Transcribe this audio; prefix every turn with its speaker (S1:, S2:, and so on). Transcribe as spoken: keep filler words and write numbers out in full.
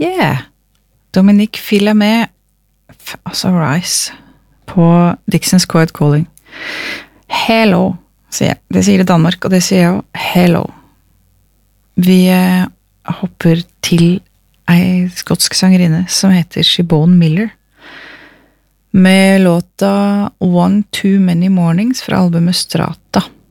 S1: Yeah! Dominique Filamet, altså Rice, på Dixons Quiet Calling. Hello, sier jeg. Det sier det Danmark, og det sier jeg også. Hello. Vi eh, hopper til ei skotsk sangerinne som heter Siobhan Miller, med låta One Too Many Mornings fra albumet Strata.